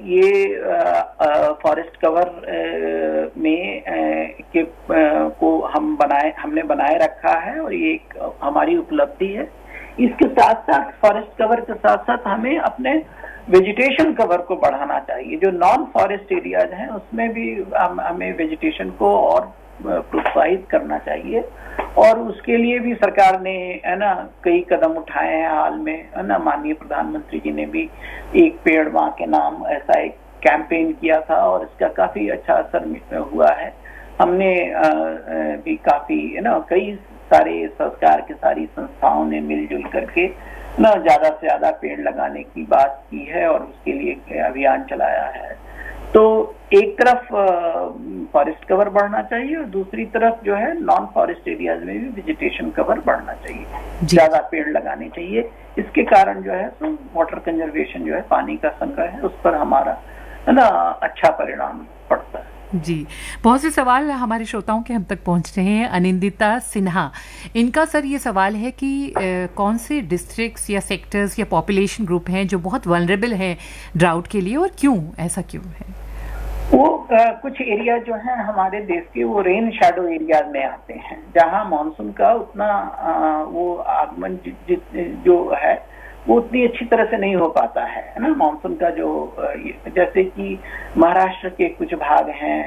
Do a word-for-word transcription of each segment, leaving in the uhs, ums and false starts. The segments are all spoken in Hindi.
ये फॉरेस्ट कवर में आ, के आ, को हम बनाए हमने बनाए रखा है और ये एक हमारी उपलब्धि है। इसके साथ साथ फॉरेस्ट कवर के साथ साथ हमें अपने वेजिटेशन कवर को बढ़ाना चाहिए। जो नॉन फॉरेस्ट एरियाज हैं उसमें भी हम, हमें वेजिटेशन को और प्रोत्साहित करना चाहिए और उसके लिए भी सरकार ने है ना कई कदम उठाए हैं हाल में, है ना। माननीय प्रधानमंत्री जी ने भी एक पेड़ मां के नाम ऐसा एक कैंपेन किया था और इसका काफी अच्छा असर हुआ है। हमने भी काफी है ना कई सारे सरकार के सारी संस्थाओं ने मिलजुल करके ना ज्यादा से ज्यादा पेड़ लगाने की बात की है और उसके लिए अभियान चलाया है। तो एक तरफ फॉरेस्ट कवर बढ़ना चाहिए और दूसरी तरफ जो है नॉन फॉरेस्ट एरियाज में भी वेजिटेशन कवर बढ़ना चाहिए, ज्यादा पेड़ लगाने चाहिए। इसके कारण जो है तो वाटर कंजर्वेशन जो है पानी का संग्रह है उस पर हमारा है ना अच्छा परिणाम पड़ता है। जी, बहुत से सवाल हमारे श्रोताओं के हम तक पहुंच रहे हैं। अनिंदिता सिन्हा, इनका सर ये सवाल है कि ए, कौन से डिस्ट्रिक्ट्स या सेक्टर्स या पॉपुलेशन ग्रुप हैं जो बहुत वल्नरेबल हैं ड्राउट के लिए और क्यों, ऐसा क्यों है? वो आ, कुछ एरिया जो है हमारे देश के वो रेन शैडो एरिया में आते हैं जहां मानसून का उतना आ, वो आगमन जो है वो उतनी अच्छी तरह से नहीं हो पाता है ना। मानसून का जो जैसे कि महाराष्ट्र के कुछ भाग हैं,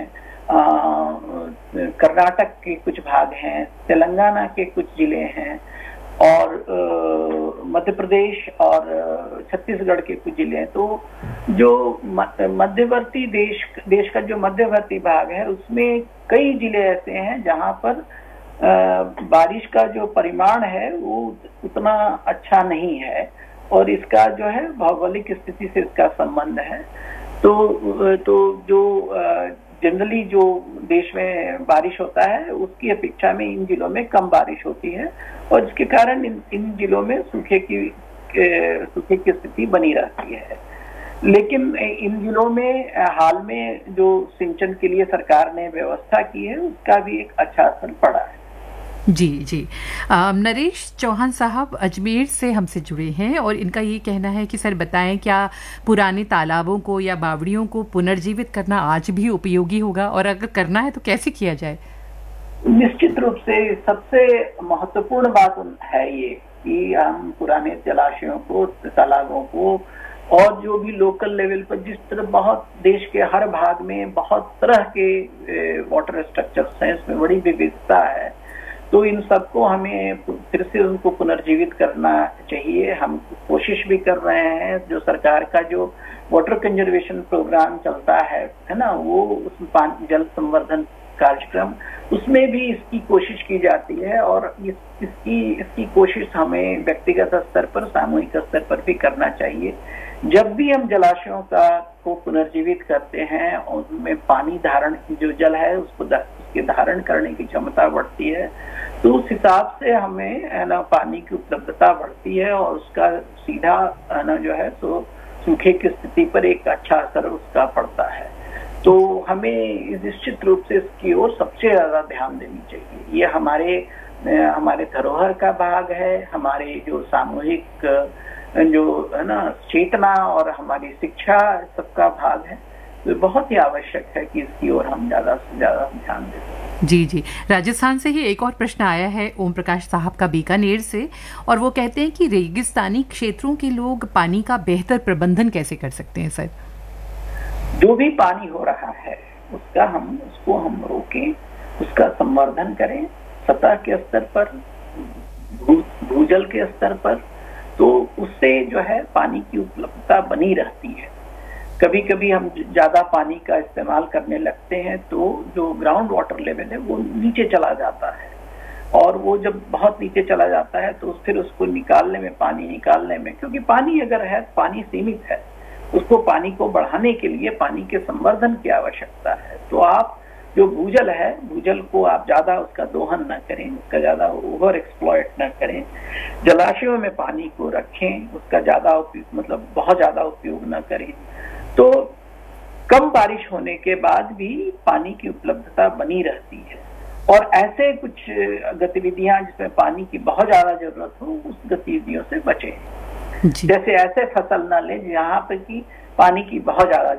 कर्नाटक के कुछ भाग हैं, तेलंगाना के कुछ जिले हैं और मध्य प्रदेश और छत्तीसगढ़ के कुछ जिले हैं। तो जो मध्यवर्ती देश देश का जो मध्यवर्ती भाग है उसमें कई जिले ऐसे हैं जहां पर बारिश का जो परिमाण है वो उतना अच्छा नहीं है और इसका जो है भौगोलिक स्थिति से इसका संबंध है। तो तो जो जनरली जो देश में बारिश होता है उसकी अपेक्षा में इन जिलों में कम बारिश होती है और इसके कारण इन, इन जिलों में सूखे की सूखे की स्थिति बनी रहती है। लेकिन इन जिलों में हाल में जो सिंचन के लिए सरकार ने व्यवस्था की है उसका भी एक अच्छा असर पड़ा है। जी जी नरेश चौहान साहब अजमेर से हमसे जुड़े हैं और इनका ये कहना है कि सर बताएं क्या पुराने तालाबों को या बावड़ियों को पुनर्जीवित करना आज भी उपयोगी होगा और अगर करना है तो कैसे किया जाए? निश्चित रूप से सबसे महत्वपूर्ण बात है ये कि हम पुराने जलाशयों को, तालाबों को और जो भी लोकल लेवल पर जिस तरह बहुत देश के हर भाग में बहुत तरह के वाटर स्ट्रक्चर्स हैं, इसमें बड़ी विविधता है, तो इन सबको हमें फिर से उनको पुनर्जीवित करना चाहिए। हम कोशिश भी कर रहे हैं। जो सरकार का जो वाटर कंजर्वेशन प्रोग्राम चलता है है ना, वो उस पानी जल संवर्धन कार्यक्रम उसमें भी इसकी कोशिश की जाती है और इस, इसकी इसकी कोशिश हमें व्यक्तिगत स्तर पर, सामूहिक स्तर पर भी करना चाहिए। जब भी हम जलाशयों का को पुनर्जीवित करते हैं उनमें पानी धारण जो जल है उसको उसके धारण करने की क्षमता बढ़ती है, तो उस हिसाब से हमें है ना पानी की उपलब्धता बढ़ती है और उसका सीधा है ना जो है तो सूखे की स्थिति पर एक अच्छा असर उसका पड़ता है। तो हमें निश्चित रूप से इसकी ओर सबसे ज्यादा ध्यान देनी चाहिए। ये हमारे हमारे धरोहर का भाग है, हमारे जो सामूहिक जो है ना चेतना और हमारी शिक्षा सबका भाग है। तो बहुत ही आवश्यक है कि इसकी ओर हम ज्यादा से ज्यादा ध्यान दें। जी जी राजस्थान से ही एक और प्रश्न आया है ओम प्रकाश साहब का बीकानेर से और वो कहते हैं कि रेगिस्तानी क्षेत्रों के लोग पानी का बेहतर प्रबंधन कैसे कर सकते हैं सर? जो भी पानी हो रहा है उसका हम उसको हम रोकें, उसका संवर्धन करें सतह के स्तर पर, भू, भूजल के स्तर पर, तो उससे जो है पानी की उपलब्धता बनी रहती है। कभी कभी हम ज्यादा पानी का इस्तेमाल करने लगते हैं तो जो ग्राउंड वाटर लेवल है वो नीचे चला जाता है और वो जब बहुत नीचे चला जाता है तो फिर उसको निकालने में पानी निकालने में क्योंकि पानी अगर है पानी सीमित है, उसको पानी को बढ़ाने के लिए पानी के संवर्धन की आवश्यकता है। तो आप जो भूजल है भूजल को आप ज्यादा उसका दोहन न करें, उसका ज्यादा ओवर एक्सप्लॉइट न करें, जलाशयों में पानी को रखें, उसका ज्यादा मतलब बहुत ज्यादा उपयोग न करें। तो कम बारिश होने के बाद भी पानी की उपलब्धता बनी रहती है और ऐसे कुछ गतिविधियां जिसमें पानी की बहुत ज्यादा जरूरत हो उस गतिविधियों से बचें। जैसे ऐसे फसल न लें जहाँ पर की पानी की बहुत ज्यादा